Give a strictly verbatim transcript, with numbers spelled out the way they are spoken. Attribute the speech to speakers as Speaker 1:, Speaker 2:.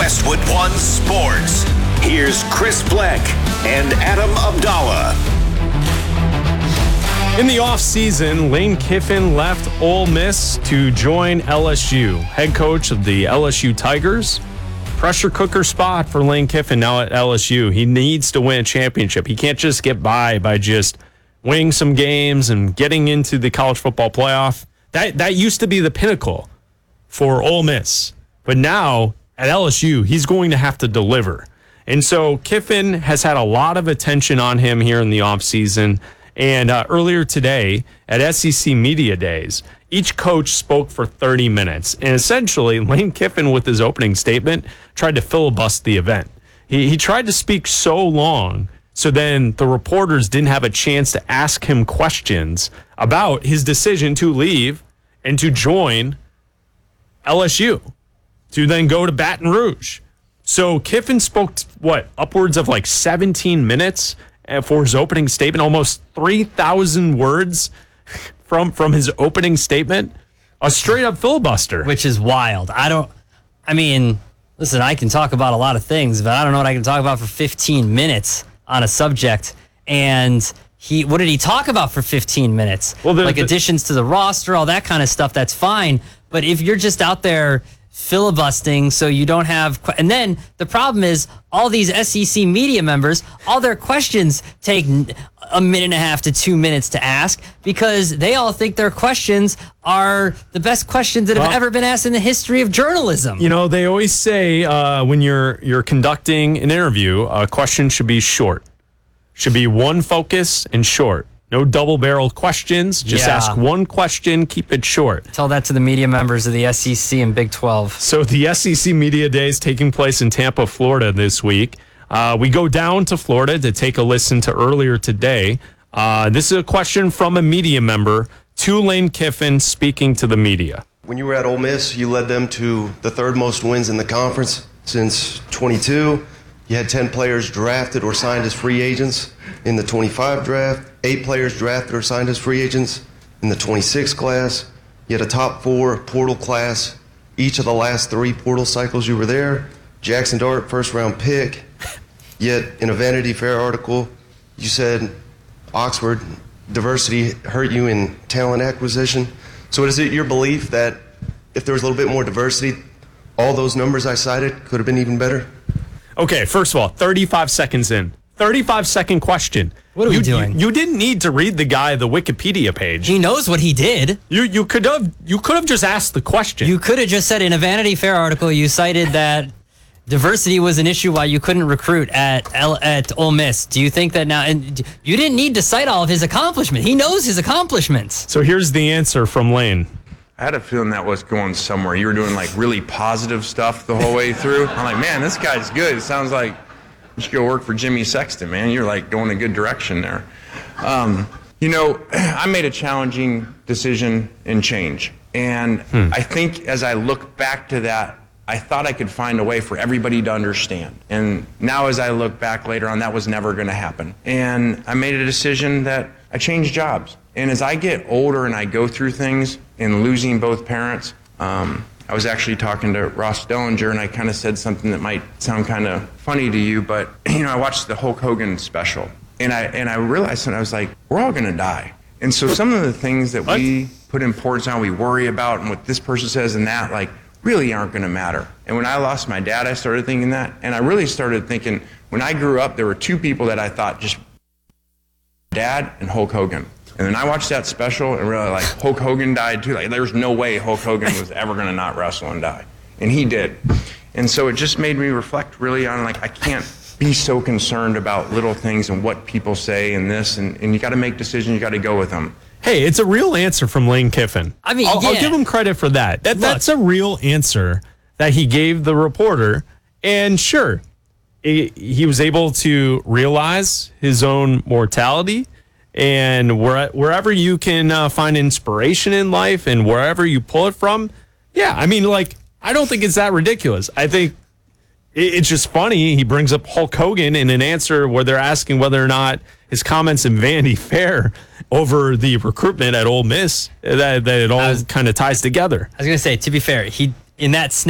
Speaker 1: Westwood One Sports. Here's Chris Bleck and Adam Abdallah.
Speaker 2: In the offseason, Lane Kiffin left Ole Miss to join L S U. Head coach of the L S U Tigers. Pressure cooker spot for Lane Kiffin now at L S U. He needs to win a championship. He can't just get by by just winning some games and getting into the college football playoff. That that used to be the pinnacle for Ole Miss. But now at L S U, he's going to have to deliver. And so Kiffin has had a lot of attention on him here in the offseason. And uh, earlier today at S E C Media Days, each coach spoke for thirty minutes. And essentially, Lane Kiffin, with his opening statement, tried to filibuster the event. He, he tried to speak so long, so then the reporters didn't have a chance to ask him questions about his decision to leave and to join L S U, to then go to Baton Rouge. So Kiffin spoke, what, upwards of like seventeen minutes for his opening statement, almost three thousand words from from his opening statement. A straight-up filibuster.
Speaker 3: Which is wild. I don't, I mean, listen, I can talk about a lot of things, but I don't know what I can talk about for fifteen minutes on a subject. And he, what did he talk about for fifteen minutes? Well, the, like the, additions to the roster, all that kind of stuff, that's fine. But if you're just out there filibustering so you don't have, and then the problem is all these S E C media members, all their questions take a minute and a half to two minutes to ask because they all think their questions are the best questions that have well, ever been asked in the history of journalism.
Speaker 2: You know, they always say uh, when you're you're conducting an interview, a question should be short, should be one focus and short. No double-barreled questions. Just yeah. ask one question. Keep it short.
Speaker 3: Tell that to the media members of the S E C and Big twelve.
Speaker 2: So the S E C Media Days taking place in Tampa, Florida this week. Uh, we go down to Florida to take a listen to earlier today. Uh, this is a question from a media member to Lane Kiffin speaking to the media.
Speaker 4: When you were at Ole Miss, you led them to the third most wins in the conference since twenty-two. You had ten players drafted or signed as free agents in the twenty-five draft, eight players drafted or signed as free agents in the twenty-six class. You had a top four portal class each of the last three portal cycles you were there. Jackson Dart, first round pick. Yet in a Vanity Fair article, you said Oxford diversity hurt you in talent acquisition. So is it your belief that if there was a little bit more diversity, all those numbers I cited could have been even better?
Speaker 2: Okay, first of all, thirty-five seconds in. thirty-five second question.
Speaker 3: What are we
Speaker 2: you,
Speaker 3: doing?
Speaker 2: You, you didn't need to read the guy the Wikipedia page.
Speaker 3: He knows what he did.
Speaker 2: You you could have you could have just asked the question.
Speaker 3: You could have just said in a Vanity Fair article you cited that diversity was an issue why you couldn't recruit at L, at Ole Miss. Do you think that now? And you didn't need to cite all of his accomplishments. He knows his accomplishments.
Speaker 2: So here's the answer from Lane.
Speaker 5: I had a feeling that was going somewhere. You were doing like really positive stuff the whole way through. I'm like, man, this guy's good. It sounds like you should go work for Jimmy Sexton, man. You're like going a good direction there. Um, you know, I made a challenging decision and change. And hmm. I think as I look back to that, I thought I could find a way for everybody to understand. And now as I look back later on, that was never going to happen. And I made a decision that I changed jobs. And as I get older and I go through things and losing both parents, um, I was actually talking to Ross Dellinger and I kind of said something that might sound kind of funny to you, but you know, I watched the Hulk Hogan special and I and I realized and I was like, we're all going to die. And so some of the things that what? we put importance on, we worry about and what this person says and that, like, really aren't going to matter. And when I lost my dad, I started thinking that. And I really started thinking, when I grew up, there were two people that I thought just, Dad and Hulk Hogan. And then I watched that special and realized, like, Hulk Hogan died too. Like, there's no way Hulk Hogan was ever going to not wrestle and die. And he did. And so it just made me reflect really on, like, I can't be so concerned about little things and what people say and this. And, and you got to make decisions. You got to go with them.
Speaker 2: Hey, it's a real answer from Lane Kiffin.
Speaker 3: I mean,
Speaker 2: I'll,
Speaker 3: yeah.
Speaker 2: I'll give him credit for that. that
Speaker 3: Look,
Speaker 2: that's a real answer that he gave the reporter. And sure, he, he was able to realize his own mortality. And where, wherever you can uh, find inspiration in life and wherever you pull it from, yeah, I mean, like, I don't think it's that ridiculous. I think it, it's just funny. He brings up Hulk Hogan in an answer where they're asking whether or not his comments in Vanity Fair over the recruitment at Ole Miss, that, that it all kind of ties together.
Speaker 3: I was going to say, to be fair, he in that